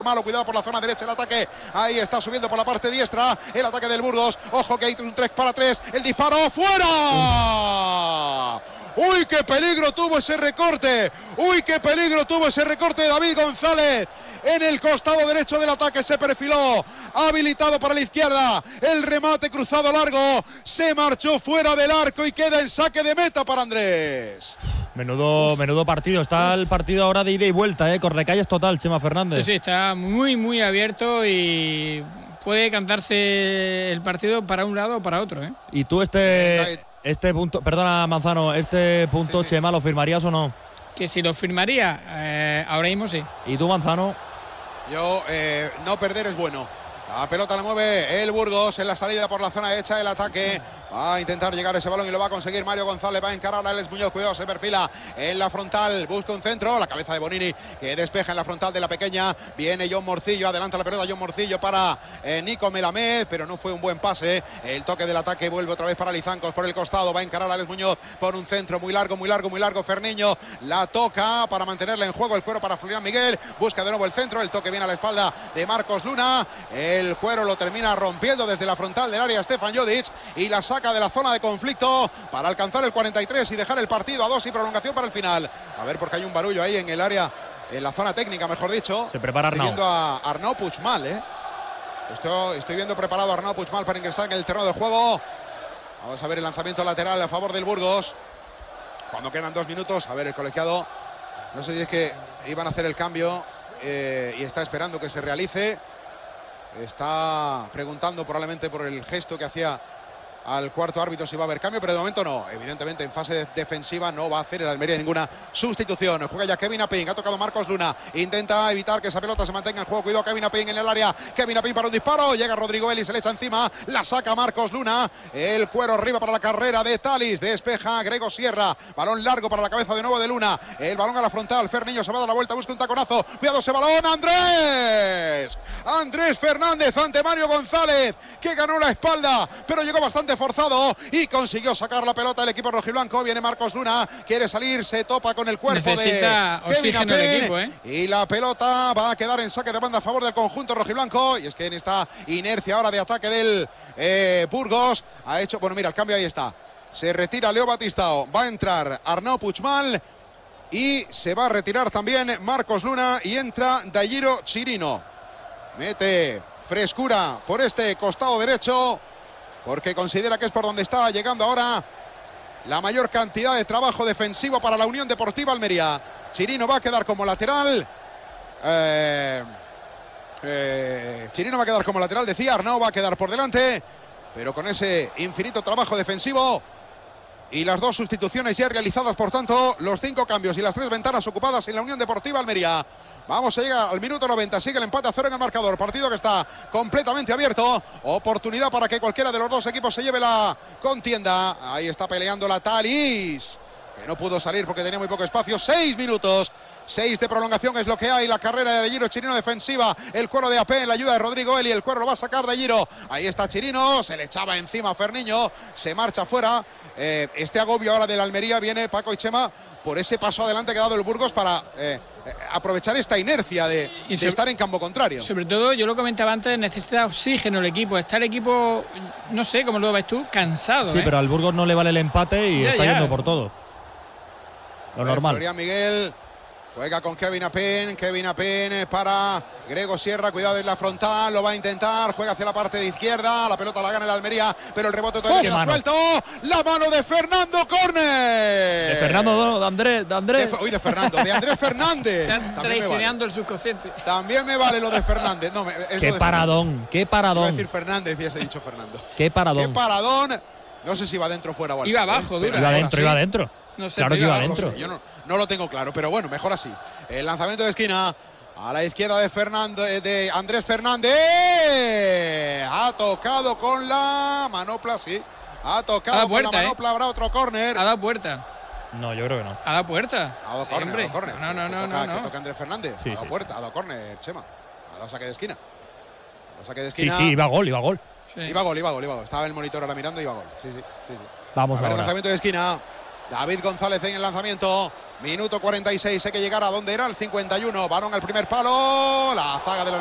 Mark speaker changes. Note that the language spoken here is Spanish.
Speaker 1: Malo, cuidado por la zona derecha el ataque. Ahí está subiendo por la parte diestra el ataque del Burgos. Ojo que hay un 3 para 3. El disparo fuera. ¡Uy, qué peligro tuvo ese recorte! ¡Uy, qué peligro tuvo ese recorte de David González! En el costado derecho del ataque se perfiló, habilitado para la izquierda, el remate cruzado largo, se marchó fuera del arco y queda en saque de meta para Andrés.
Speaker 2: Menudo partido, está el partido ahora de ida y vuelta, con recalles total, Chema Fernández.
Speaker 3: Sí, está muy abierto y puede cantarse el partido para un lado o para otro, ¿eh?
Speaker 2: Y tú este punto, perdona Manzano, este punto, sí. Chema, ¿lo firmarías o no?
Speaker 3: Que si lo firmaría, ahora mismo sí.
Speaker 2: ¿Y tú, Manzano?
Speaker 1: Yo, no perder es bueno. La pelota la mueve el Burgos en la salida por la zona derecha del ataque. Va a intentar llegar ese balón y lo va a conseguir Mario González. Va a encarar a Alex Muñoz. Cuidado, se perfila en la frontal. Busca un centro. La cabeza de Bonini que despeja en la frontal de la pequeña. Viene John Morcillo. Adelanta la pelota John Morcillo para Nico Melamed. Pero no fue un buen pase. El toque del ataque vuelve otra vez para Lizancos por el costado. Va a encarar a Alex Muñoz por un centro muy largo. Ferniño la toca para mantenerla en juego. El cuero para Florian Miguel. Busca de nuevo el centro. El toque viene a la espalda de Marcos Luna. El cuero lo termina rompiendo desde la frontal del área Stefan Jodic y la saca de la zona de conflicto para alcanzar el 43 y dejar el partido a 2 y prolongación para el final. A ver, porque hay un barullo ahí en el área, en la zona técnica, mejor dicho.
Speaker 2: Se prepara Arnau.
Speaker 1: Estoy viendo a Arnau Puigmal, Estoy viendo preparado a Arnau Puigmal para ingresar en el terreno de juego. Vamos a ver el lanzamiento lateral a favor del Burgos. Cuando quedan 2 minutos, a ver el colegiado. No sé si es que iban a hacer el cambio y está esperando que se realice. Está preguntando probablemente por el gesto que hacía al cuarto árbitro si va a haber cambio, pero de momento no. Evidentemente en fase defensiva no va a hacer el Almería ninguna sustitución. Juega ya Kevin Apin, ha tocado Marcos Luna, intenta evitar que esa pelota se mantenga en juego. Cuidado Kevin Apin en el área, Kevin Apin para un disparo, llega Rodrigo Eli, se le echa encima, la saca Marcos Luna, el cuero arriba para la carrera de Talis, despeja Grego Sierra, balón largo para la cabeza de nuevo de Luna, el balón a la frontal, Ferniño se va a dar la vuelta, busca un taconazo, cuidado ese balón, Andrés Fernández ante Mario González, que ganó la espalda, pero llegó bastante forzado y consiguió sacar la pelota el equipo rojiblanco. Viene Marcos Luna, quiere salir, se topa con el cuerpo
Speaker 3: Necesita
Speaker 1: de Kevin Apin,
Speaker 3: el equipo,
Speaker 1: y la pelota va a quedar en saque de banda a favor del conjunto rojiblanco. Y es que en esta inercia ahora de ataque del Burgos ha hecho, bueno, mira, el cambio ahí está, se retira Leo Batistao, va a entrar Arnau Puigmal y se va a retirar también Marcos Luna y entra Dairo Chirino. Mete frescura por este costado derecho porque considera que es por donde está llegando ahora la mayor cantidad de trabajo defensivo para la Unión Deportiva Almería. Chirino va a quedar como lateral. Chirino va a quedar como lateral, decía. Arnau va a quedar por delante, pero con ese infinito trabajo defensivo y las 2 sustituciones ya realizadas, por tanto, los 5 cambios y las 3 ventanas ocupadas en la Unión Deportiva Almería. Vamos a llegar al minuto 90, sigue el empate a 0 en el marcador, partido que está completamente abierto, oportunidad para que cualquiera de los 2 equipos se lleve la contienda. Ahí está peleando la Talis, que no pudo salir porque tenía muy poco espacio. 6 minutos, 6 de prolongación es lo que hay. La carrera de Giro Chirino defensiva, el cuero de AP en la ayuda de Rodrigo Eli, el cuero lo va a sacar de Giro. Ahí está Chirino, se le echaba encima a Ferniño, se marcha fuera. Este agobio ahora del Almería viene, Paco y Chema, por ese paso adelante que ha dado el Burgos para aprovechar esta inercia de estar en campo contrario.
Speaker 3: Sobre todo, yo lo comentaba antes, necesita oxígeno el equipo. Está el equipo, no sé cómo lo ves tú, cansado.
Speaker 2: Sí, pero al Burgos no le vale el empate y está yendo por todo. Lo normal.
Speaker 1: Florian Miguel juega con Kevin Apin para Grego Sierra, cuidado en la frontal, lo va a intentar, juega hacia la parte de izquierda, la pelota la gana el Almería, pero el rebote todavía queda suelto, la mano de Fernando, córner.
Speaker 2: De Fernando, de Andrés.
Speaker 1: De Andrés Fernández.
Speaker 3: Están traicionando el subconsciente.
Speaker 1: También me vale lo de Fernández. No,
Speaker 2: qué paradón, qué paradón.
Speaker 1: Iba a decir Fernández y ya se ha dicho Fernando.
Speaker 2: Qué paradón.
Speaker 1: Qué paradón. No sé si va dentro o fuera. O
Speaker 3: iba abajo, dura.
Speaker 2: Iba adentro.
Speaker 3: No sé,
Speaker 2: claro que iba adentro.
Speaker 1: Yo no lo tengo claro, pero bueno, mejor así. El lanzamiento de esquina a la izquierda de Andrés Fernández. Ha tocado con la manopla, sí. Ha tocado con la manopla, habrá otro córner.
Speaker 3: Ha dado puerta.
Speaker 2: No, yo creo que no.
Speaker 3: ¿Ha dado puerta?
Speaker 1: Ha dado córner.
Speaker 3: No.
Speaker 1: Que toca Andrés Fernández.
Speaker 2: Sí,
Speaker 1: ha dado puerta, ha dado córner, Chema. Ha dado saque de esquina.
Speaker 2: Sí, iba gol.
Speaker 1: Sí. Iba gol. Estaba el monitor ahora mirando y iba gol. Sí.
Speaker 2: Vamos a ver.
Speaker 1: El lanzamiento de esquina. David González en el lanzamiento. Minuto 46, hay que llegar a donde era el 51. Balón al primer palo. La zaga de los